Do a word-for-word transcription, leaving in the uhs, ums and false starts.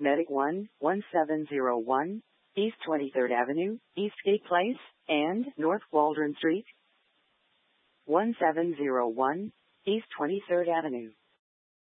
Medic one, seventeen oh one, East twenty-third Avenue, Eastgate Place, and North Waldron Street. seventeen oh one, East twenty-third Avenue.